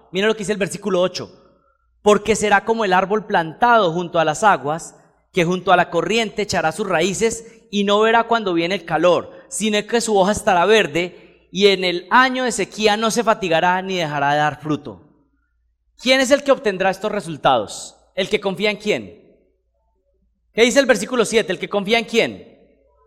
Mira lo que dice el versículo 8. Porque será como el árbol plantado junto a las aguas, que junto a la corriente echará sus raíces y no verá cuando viene el calor, sino que su hoja estará verde y en el año de sequía no se fatigará ni dejará de dar fruto. ¿Quién es el que obtendrá estos resultados? ¿El que confía en quién? ¿Qué dice el versículo 7? ¿El que confía en quién?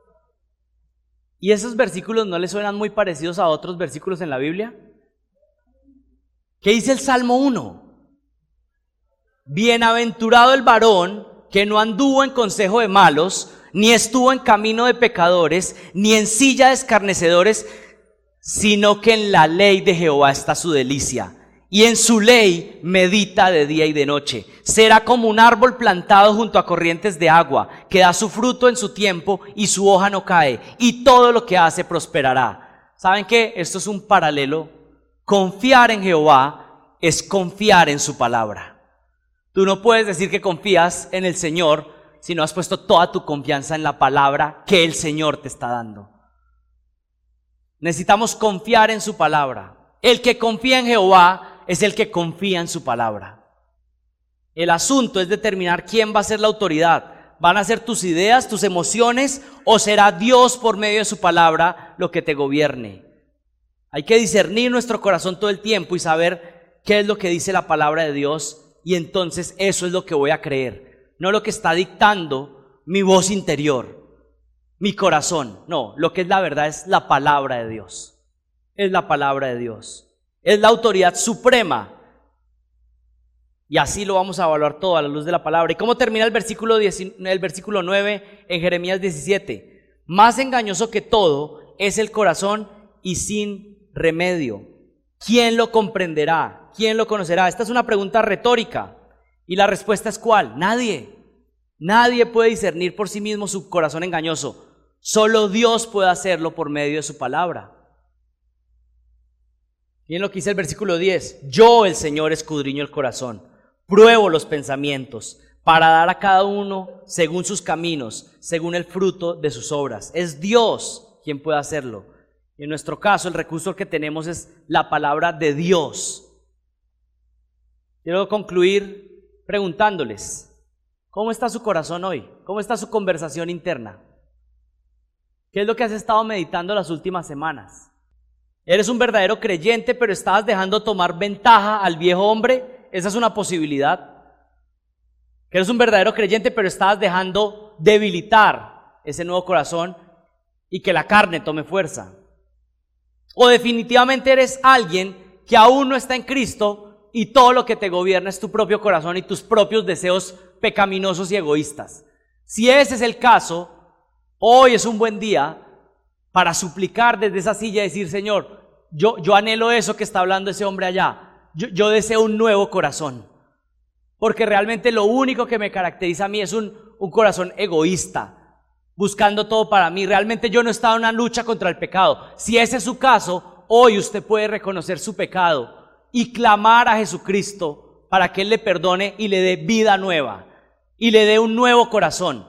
¿Y esos versículos no le suenan muy parecidos a otros versículos en la Biblia? ¿Qué dice el Salmo 1? Bienaventurado el varón que no anduvo en consejo de malos, ni estuvo en camino de pecadores, ni en silla de escarnecedores, sino que en la ley de Jehová está su delicia, y en su ley medita de día y de noche. Será como un árbol plantado junto a corrientes de agua, que da su fruto en su tiempo y su hoja no cae, y todo lo que hace prosperará. ¿Saben qué? Esto es un paralelo. Confiar en Jehová es confiar en su palabra. Tú no puedes decir que confías en el Señor si no has puesto toda tu confianza en la palabra que el Señor te está dando. Necesitamos confiar en su palabra. El que confía en Jehová es el que confía en su palabra. El asunto es determinar quién va a ser la autoridad. ¿Van a ser tus ideas, tus emociones, o será Dios por medio de su palabra lo que te gobierne? Hay que discernir nuestro corazón todo el tiempo y saber qué es lo que dice la palabra de Dios, y entonces eso es lo que voy a creer, no lo que está dictando mi voz interior, mi corazón. No, lo que es la verdad es la palabra de Dios. Es la palabra de Dios. Es la autoridad suprema. Y así lo vamos a evaluar todo a la luz de la palabra. ¿Y cómo termina el versículo 9 en Jeremías 17? Más engañoso que todo es el corazón y sin remedio. ¿Quién lo comprenderá? ¿Quién lo conocerá? Esta es una pregunta retórica. ¿Y la respuesta es cuál? Nadie. Nadie puede discernir por sí mismo su corazón engañoso. Solo Dios puede hacerlo por medio de su palabra. Miren lo que dice el versículo 10. Yo, el Señor, escudriño el corazón, pruebo los pensamientos, para dar a cada uno según sus caminos, según el fruto de sus obras. Es Dios quien puede hacerlo. En nuestro caso, el recurso que tenemos es la palabra de Dios. Quiero concluir preguntándoles, ¿cómo está su corazón hoy? ¿Cómo está su conversación interna? ¿Qué es lo que has estado meditando las últimas semanas? ¿Eres un verdadero creyente, pero estabas dejando tomar ventaja al viejo hombre? Esa es una posibilidad. Que eres un verdadero creyente, pero estabas dejando debilitar ese nuevo corazón y que la carne tome fuerza. O definitivamente eres alguien que aún no está en Cristo y todo lo que te gobierna es tu propio corazón y tus propios deseos pecaminosos y egoístas. Si ese es el caso, hoy es un buen día para suplicar desde esa silla y decir: Señor, yo anhelo eso que está hablando ese hombre allá. Yo deseo un nuevo corazón. Porque realmente lo único que me caracteriza a mí es un corazón egoísta, buscando todo para mí. Realmente yo no he estado en una lucha contra el pecado. Si ese es su caso, hoy usted puede reconocer su pecado y clamar a Jesucristo para que Él le perdone y le dé vida nueva y le dé un nuevo corazón.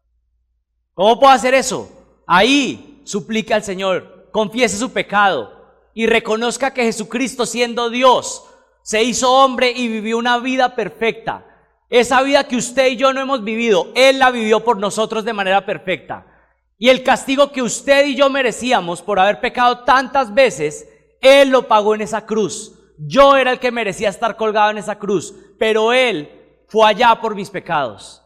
¿Cómo puedo hacer eso? Ahí suplica al Señor, confiese su pecado y reconozca que Jesucristo, siendo Dios, se hizo hombre y vivió una vida perfecta. Esa vida que usted y yo no hemos vivido, Él la vivió por nosotros de manera perfecta. Y el castigo que usted y yo merecíamos por haber pecado tantas veces, Él lo pagó en esa cruz. Yo era el que merecía estar colgado en esa cruz, pero Él fue allá por mis pecados.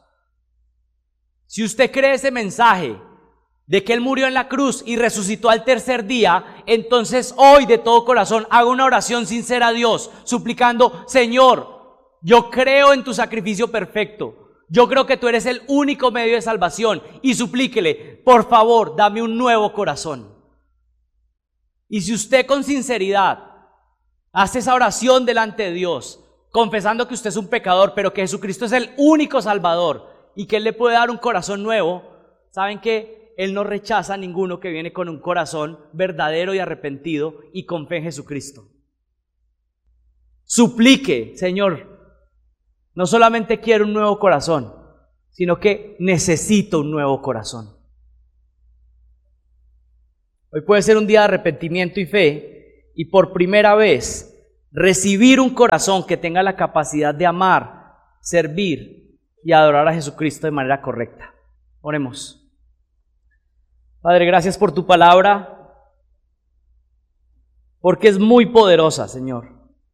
Si usted cree ese mensaje de que Él murió en la cruz y resucitó al tercer día, entonces hoy de todo corazón haga una oración sincera a Dios, suplicando: Señor, yo creo en tu sacrificio perfecto. Yo creo que tú eres el único medio de salvación, y suplíquele: por favor, dame un nuevo corazón. Y si usted con sinceridad hace esa oración delante de Dios, confesando que usted es un pecador, pero que Jesucristo es el único Salvador y que Él le puede dar un corazón nuevo, ¿saben qué? Él no rechaza a ninguno que viene con un corazón verdadero y arrepentido y con fe en Jesucristo. Suplique: Señor, no solamente quiero un nuevo corazón, sino que necesito un nuevo corazón. Hoy puede ser un día de arrepentimiento y fe, y por primera vez recibir un corazón que tenga la capacidad de amar, servir y adorar a Jesucristo de manera correcta. Oremos. Padre, gracias por tu palabra, porque es muy poderosa, Señor.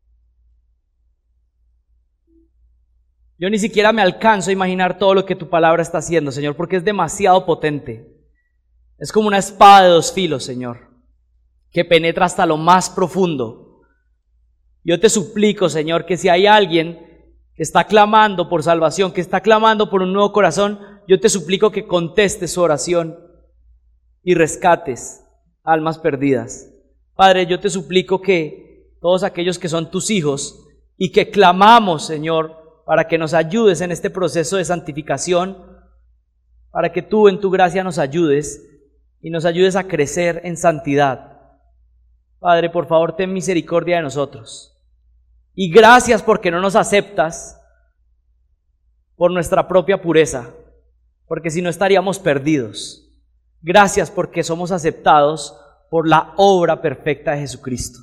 Yo ni siquiera me alcanzo a imaginar todo lo que tu palabra está haciendo, Señor, porque es demasiado potente. Es como una espada de dos filos, Señor, que penetra hasta lo más profundo. Yo te suplico, Señor, que si hay alguien que está clamando por salvación, que está clamando por un nuevo corazón, yo te suplico que contestes su oración y rescates almas perdidas. Padre, yo te suplico que todos aquellos que son tus hijos y que clamamos, Señor, para que nos ayudes en este proceso de santificación, para que tú en tu gracia nos ayudes y nos ayudes a crecer en santidad. Padre, por favor, ten misericordia de nosotros. Y gracias porque no nos aceptas por nuestra propia pureza, porque si no estaríamos perdidos. Gracias porque somos aceptados por la obra perfecta de Jesucristo.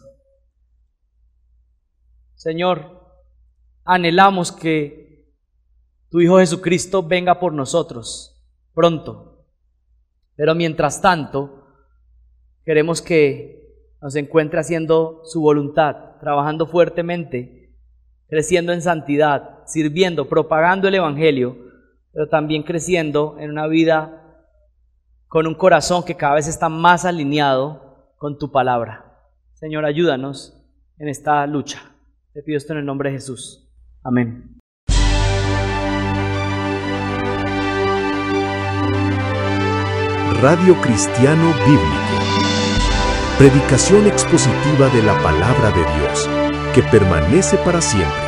Señor, anhelamos que tu Hijo Jesucristo venga por nosotros pronto. Pero mientras tanto, queremos que nos encuentre haciendo su voluntad, trabajando fuertemente, creciendo en santidad, sirviendo, propagando el Evangelio, pero también creciendo en una vida con un corazón que cada vez está más alineado con tu palabra. Señor, ayúdanos en esta lucha. Te pido esto en el nombre de Jesús. Amén. Radio Cristiano Bíblico. Predicación expositiva de la palabra de Dios, que permanece para siempre.